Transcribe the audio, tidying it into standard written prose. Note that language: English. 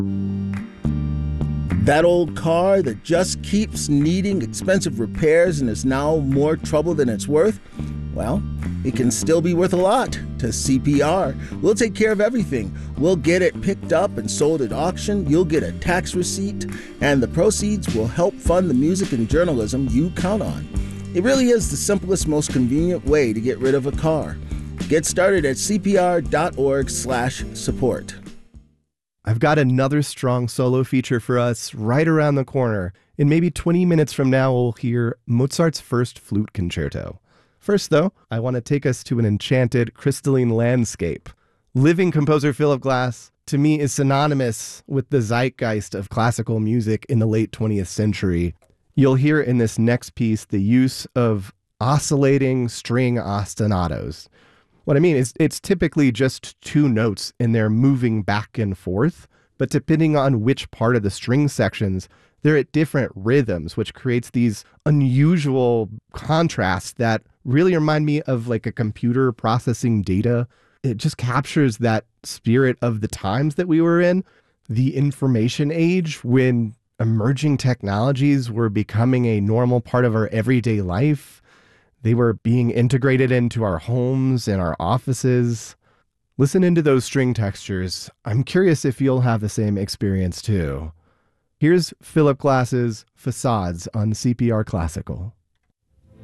That old car that just keeps needing expensive repairs and is now more trouble than it's worth? Well, it can still be worth a lot to CPR. We'll take care of everything. We'll get it picked up and sold at auction. You'll get a tax receipt, and the proceeds will help fund the music and journalism you count on. It really is the simplest, most convenient way to get rid of a car. Get started at cpr.org/support. I've got another strong solo feature for us right around the corner. In maybe 20 minutes from now, we'll hear Mozart's first flute concerto. First, though, I want to take us to an enchanted, crystalline landscape. Living composer Philip Glass, to me, is synonymous with the zeitgeist of classical music in the late 20th century. You'll hear in this next piece the use of oscillating string ostinatos. What I mean is it's typically just two notes and they're moving back and forth, but depending on which part of the string sections, they're at different rhythms, which creates these unusual contrasts that really remind me of like a computer processing data. It just captures that spirit of the times that we were in, the information age when emerging technologies were becoming a normal part of our everyday life. They were being integrated into our homes and our offices. Listen into those string textures. I'm curious if you'll have the same experience too. Here's Philip Glass's Facades on CPR Classical.